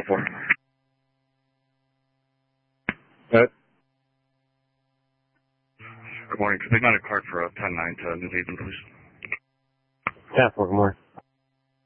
4. Good Good morning. Could they not a card for 10-9 to New Haven, please? 10-4, good morning.